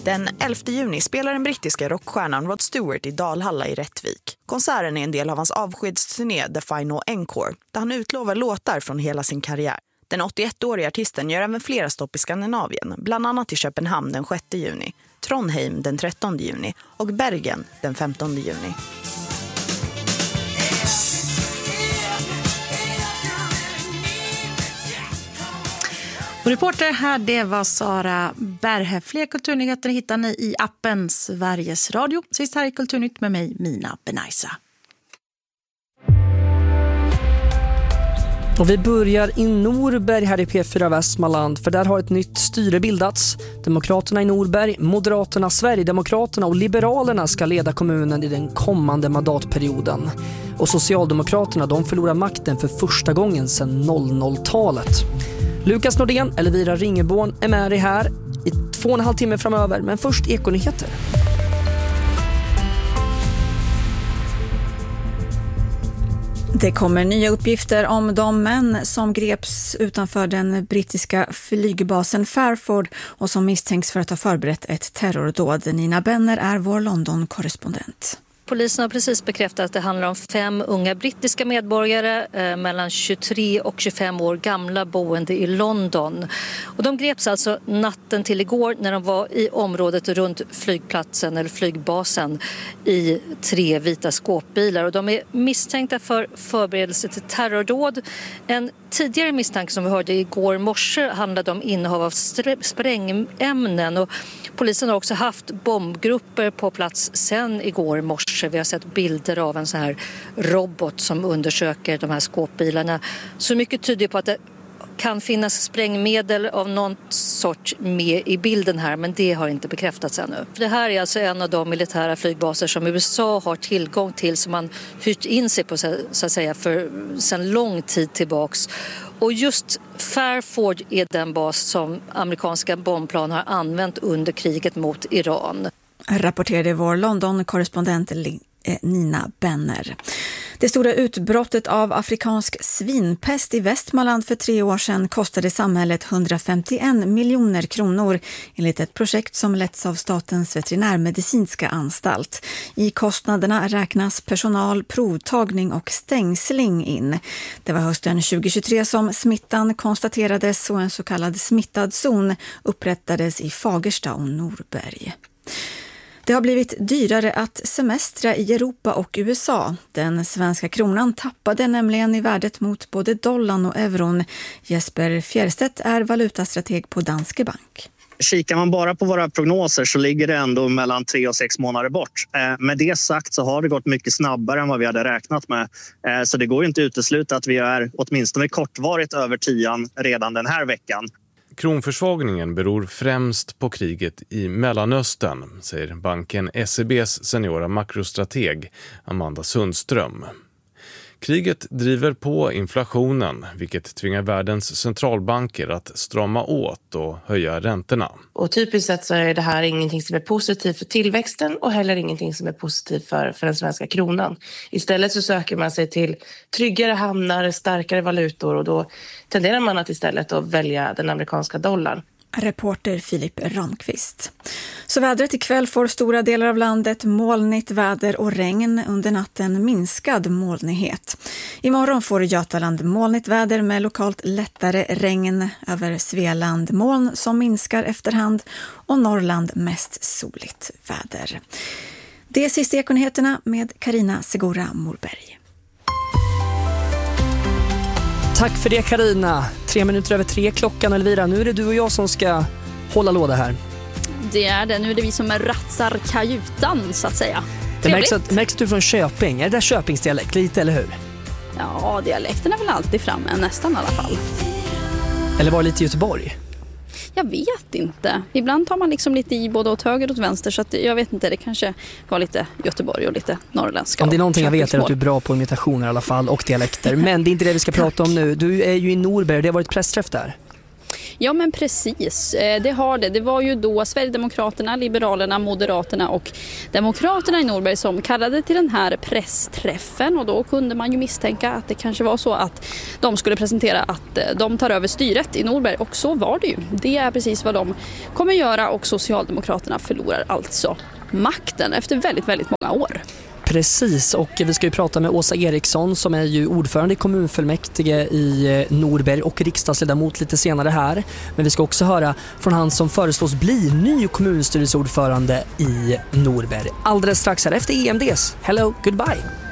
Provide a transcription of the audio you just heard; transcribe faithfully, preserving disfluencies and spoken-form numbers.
Den elfte juni spelar den brittiska rockstjärnan Rod Stewart i Dalhalla i Rättvik. Konserten är en del av hans avskedsturné The Final Encore, där han utlovar låtar från hela sin karriär. Den åttioettåriga artisten gör även flera stopp i Skandinavien, bland annat i Köpenhamn den sjätte juni, Trondheim den trettonde juni och Bergen den femtonde juni. Och reporter här, det var Sara Berhe. Fler kulturnyheter hittar ni i appen Sveriges Radio. Sist här i Kulturnytt med mig, Mina Benaisa. Och vi börjar i Norberg här i P fyra Västmanland, för där har ett nytt styre bildats. Demokraterna i Norberg, Moderaterna, Sverigedemokraterna och Liberalerna ska leda kommunen i den kommande mandatperioden. Och Socialdemokraterna, de förlorar makten för första gången sedan noll noll-talet. Lukas Nordén, Elvira Ringeborn är med dig här i två och en halv timme framöver, men först Ekonyheter. Det kommer nya uppgifter om de män som greps utanför den brittiska flygbasen Fairford och som misstänks för att ha förberett ett terrordåd. Nina Benner är vår London-korrespondent. Polisen har precis bekräftat att det handlar om fem unga brittiska medborgare eh, mellan tjugotre och tjugofem år gamla boende i London. Och de greps alltså natten till igår när de var i området runt flygplatsen eller flygbasen i tre vita skåpbilar. Och de är misstänkta för förberedelse till terrordåd. En tidigare misstanke som vi hörde igår morse handlade om innehav av sprängämnen, och polisen har också haft bombgrupper på plats sedan igår morse. Vi har sett bilder av en sån här robot som undersöker de här skåpbilarna. Så mycket tyder på att det kan finnas sprängmedel av någon sort med i bilden här, men det har inte bekräftats ännu. Det här är alltså en av de militära flygbaser som U S A har tillgång till, som man hyrt in sig på så att säga för sedan lång tid tillbaks. Och just Fairford är den bas som amerikanska bombplan har använt under kriget mot Iran. Rapporterade vår London-korrespondent Nina Benner. Det stora utbrottet av afrikansk svinpest i Västmanland för tre år sedan kostade samhället hundrafemtioen miljoner kronor enligt ett projekt som letts av Statens veterinärmedicinska anstalt. I kostnaderna räknas personal, provtagning och stängsling in. Det var hösten tjugohundratjugotre som smittan konstaterades och en så kallad smittad zon upprättades i Fagersta och Norberg. Det har blivit dyrare att semestra i Europa och U S A. Den svenska kronan tappade nämligen i värdet mot både dollarn och euron. Jesper Fjärstedt är valutastrateg på Danske Bank. Kikar man bara på våra prognoser så ligger det ändå mellan tre och sex månader bort. Eh, med det sagt så har det gått mycket snabbare än vad vi hade räknat med. Eh, så det går ju inte utesluta att vi är åtminstone kortvarigt över tian redan den här veckan. Kronförsvagningen beror främst på kriget i Mellanöstern, säger banken S E B:s seniora makrostrateg Amanda Sundström. Kriget driver på inflationen, vilket tvingar världens centralbanker att strama åt och höja räntorna. Och typiskt sett så är det här ingenting som är positivt för tillväxten och heller ingenting som är positivt för, för den svenska kronan. Istället så söker man sig till tryggare hamnar, starkare valutor, och då tenderar man att istället att välja den amerikanska dollarn. Reporter Filip Ramqvist. Så vädret ikväll får stora delar av landet molnigt väder och regn, under natten minskad molnighet. Imorgon får Götaland molnigt väder med lokalt lättare regn, över Svealand moln som minskar efterhand och Norrland mest soligt väder. Det är sista Ekonyheterna med Carina Segura Morberg. Tack för det, Carina. Tre minuter över tre klockan, Elvira. Nu är det du och jag som ska hålla låda här. Det är det. Nu är det vi som ratsar kajutan, så att säga. Det märks att, märks att du är från Köping. Är det där Köpingsdialekt lite, eller hur? Ja, dialekten är väl alltid framme, nästan i alla fall. Eller var det lite Göteborg? Jag vet inte. Ibland tar man liksom lite i både åt höger och åt vänster, så att jag vet inte, det kanske var lite Göteborg och lite norrländska. Om det är någonting jag vet är att du är bra på imitationer i alla fall och dialekter. Men det är inte det vi ska prata om nu. Du är ju i Norberg, det har varit pressträff där. Ja men precis, det har det. Det var ju då Sverigedemokraterna, Liberalerna, Moderaterna och Demokraterna i Norberg som kallade till den här pressträffen, och då kunde man ju misstänka att det kanske var så att de skulle presentera att de tar över styret i Norberg, och så var det ju. Det är precis vad de kommer göra, och Socialdemokraterna förlorar alltså makten efter väldigt, väldigt många år. Precis, och vi ska ju prata med Åsa Eriksson som är ju ordförande i kommunfullmäktige i Norberg och riksdagsledamot lite senare här. Men vi ska också höra från han som föreslås bli ny kommunstyrelseordförande i Norberg alldeles strax här efter E M Ds. Hello, goodbye!